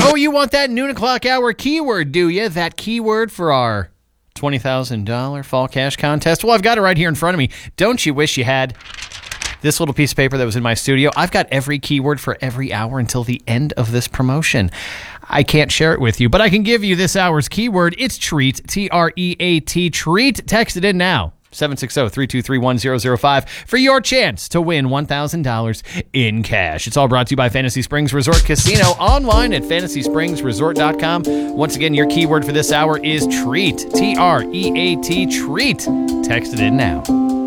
Oh, you want that noon o'clock hour keyword, do you? That keyword for our $20,000 fall cash contest? Well, I've got it right here in front of me. Don't you wish you had this little piece of paper that was in my studio? I've got every keyword for every hour until the end of this promotion. I can't share it with you, but I can give you this hour's keyword. It's treat, T-R-E-A-T, treat. Text it in now, 760-323-1005, for your chance to win $1,000 in cash. It's all brought to you by Fantasy Springs Resort Casino, online at fantasyspringsresort.com. Once again, your keyword for this hour is treat, T-R-E-A-T, treat. Text it in now.